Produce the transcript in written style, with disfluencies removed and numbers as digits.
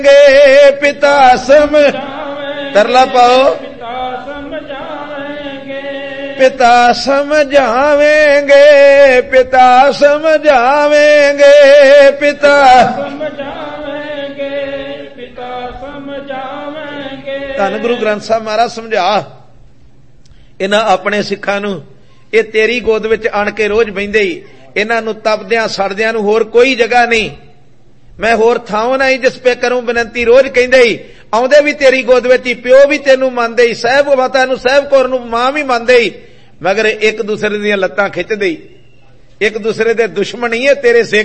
पिता तरला पाओ पिता समझावेंगे पिता समझावेंगे पिता धन गुरु ग्रंथ साहब महाराज समझा इन्हां अपने सिखां नूं ये तेरी गोद विच आण के रोज बहिंदे ही इन्हां नूं तपदियां सड़दियां नूं होर कोई जगह नहीं मैं होर थां नहीं जिस पे करूं बिनती रोज कहिंदे ही आउंदे भी तेरी गोद विच ही प्यो भी तेनू मनदे ही साहब माता नूं साहब कौर नूं मां भी मनदे ही मगर एक दूसरे दीयां लत्तां खिचदे ही एक दूसरे दे दुश्मन ही है तेरे